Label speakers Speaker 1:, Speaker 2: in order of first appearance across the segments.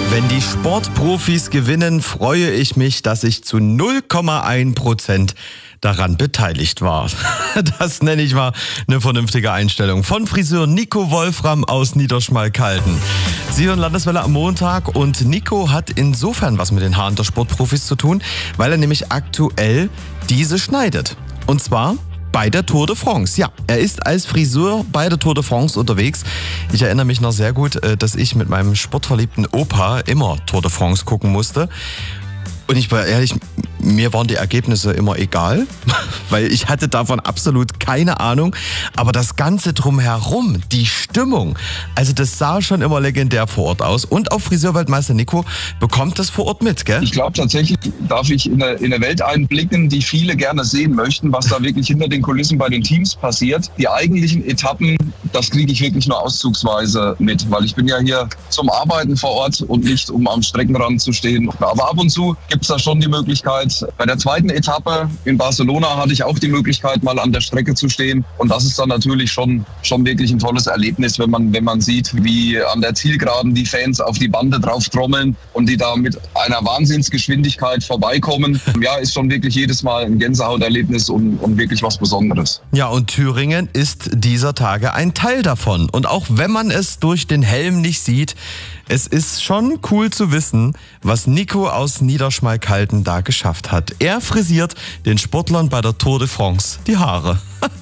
Speaker 1: Wenn die Sportprofis gewinnen, freue ich mich, dass ich zu 0,1% daran beteiligt war. Das nenne ich mal eine vernünftige Einstellung. Von Friseur Nico Wolfram aus Niederschmalkalden. Sie hören Landeswelle am Montag und Nico hat insofern was mit den Haaren der Sportprofis zu tun, weil er nämlich aktuell diese schneidet. Und zwar bei der Tour de France. Ja, er ist als Friseur bei der Tour de France unterwegs. Ich erinnere mich noch sehr gut, dass ich mit meinem sportverliebten Opa immer Tour de France gucken musste. Und ich war ehrlich, mir waren die Ergebnisse immer egal, weil ich hatte davon absolut keine Ahnung. Aber das Ganze drumherum, die Stimmung, also das sah schon immer legendär vor Ort aus. Und auch Friseurweltmeister Nico bekommt das vor Ort mit, gell?
Speaker 2: Ich glaube tatsächlich, darf ich in eine Welt einblicken, die viele gerne sehen möchten, was da wirklich hinter den Kulissen bei den Teams passiert. Die eigentlichen Etappen, das kriege ich wirklich nur auszugsweise mit, weil ich bin ja hier zum Arbeiten vor Ort und nicht, um am Streckenrand zu stehen. Aber ab und zu gibt es da schon die Möglichkeit. Bei der zweiten Etappe in Barcelona hatte ich auch die Möglichkeit, mal an der Strecke zu stehen. Und das ist dann natürlich schon wirklich ein tolles Erlebnis, wenn man sieht, wie an der Zielgeraden die Fans auf die Bande drauf trommeln und die da mit einer Wahnsinnsgeschwindigkeit vorbeikommen. Ja, ist schon wirklich jedes Mal ein Gänsehauterlebnis und wirklich was Besonderes.
Speaker 1: Ja, und Thüringen ist dieser Tage ein Teil davon. Und auch wenn man es durch den Helm nicht sieht, es ist schon cool zu wissen, was Nico aus Niederschmalkalden da geschafft hat. Er frisiert den Sportlern bei der Tour de France die Haare.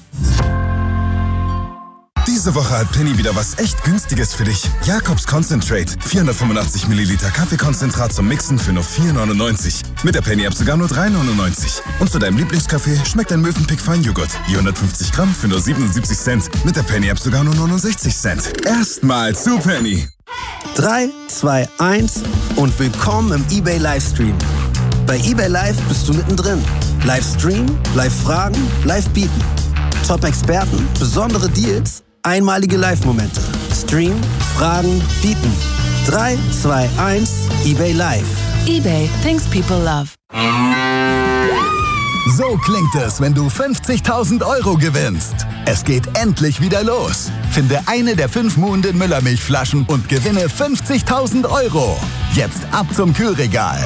Speaker 3: Diese Woche hat Penny wieder was echt Günstiges für dich. Jacobs Concentrate. 485 Milliliter Kaffeekonzentrat zum Mixen für nur 4,99. Mit der Penny-App sogar nur 3,99. Und zu deinem Lieblingskaffee schmeckt ein Mövenpick Feinjoghurt. Je 150 Gramm für nur 77 Cent. Mit der Penny-App sogar nur 69 Cent. Erstmal zu Penny.
Speaker 4: 3, 2, 1 und willkommen im eBay Livestream. Bei eBay Live bist du mittendrin. Livestream, Live-Fragen, Live-Bieten. Top-Experten, besondere Deals, einmalige Live-Momente. Stream, Fragen, Bieten. 3, 2, 1, eBay Live.
Speaker 5: eBay, things people love.
Speaker 6: So klingt es, wenn du 50.000 € gewinnst. Es geht endlich wieder los. Finde eine der 5 Muhnden Müllermilchflaschen und gewinne 50.000 €. Jetzt ab zum Kühlregal.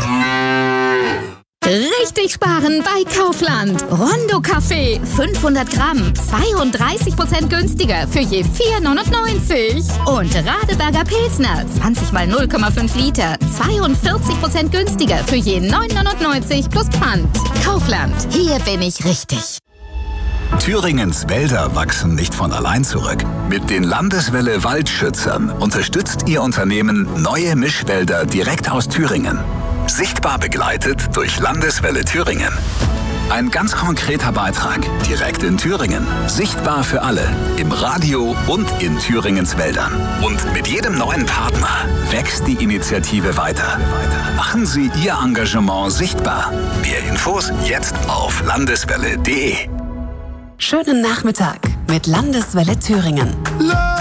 Speaker 7: Richtig sparen bei Kaufland. Rondo Kaffee, 500 Gramm, 32% günstiger für je 4,99. Und Radeberger Pilsner, 20 mal 0,5 Liter, 42% günstiger für je 9,99 plus Pfand. Kaufland, hier bin ich richtig.
Speaker 8: Thüringens Wälder wachsen nicht von allein zurück. Mit den Landeswelle Waldschützern unterstützt Ihr Unternehmen neue Mischwälder direkt aus Thüringen. Sichtbar begleitet durch Landeswelle Thüringen. Ein ganz konkreter Beitrag, direkt in Thüringen. Sichtbar für alle, im Radio und in Thüringens Wäldern. Und mit jedem neuen Partner wächst die Initiative weiter. Machen Sie Ihr Engagement sichtbar. Mehr Infos jetzt auf landeswelle.de.
Speaker 5: Schönen Nachmittag mit Landeswelle Thüringen.